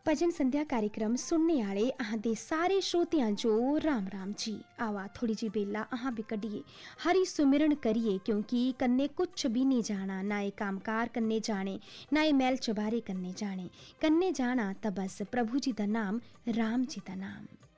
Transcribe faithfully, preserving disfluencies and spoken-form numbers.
भजन संध्या कार्यक्रम सुनने आले अहां दे सारे श्रोतियां जो राम राम जी। आवा थोड़ी जी बेला अहां भी कड्डिए हरि सुमिरन करिए, क्योंकि कन्ने कुछ भी नहीं जाना, ना ये कामकार कन्ने जाने, ना ये मैल चबारे कन्ने जाने, कन्ने जाना तब बस प्रभु जी दा नाम, राम जी दा नाम।